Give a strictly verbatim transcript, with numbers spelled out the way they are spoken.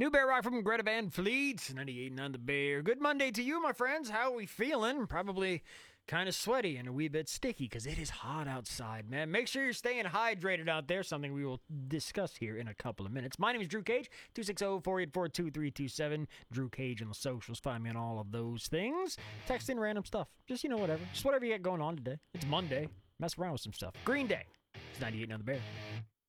New Bear Rock from Greta Van Fleet, ninety-eight point nine The Bear. Good Monday to you, my friends. How are we feeling? Probably kind of sweaty and a wee bit sticky because it is hot outside, man. Make sure you're staying hydrated out there, something we will discuss here in a couple of minutes. My name is Drew Cage, two six zero, four eight four, two three two seven. Drew Cage on the socials. Find me on all of those things. Text in random stuff. Just, you know, whatever. Just whatever you got going on today. It's Monday. Mess around with some stuff. Green Day. It's ninety-eight point nine The Bear.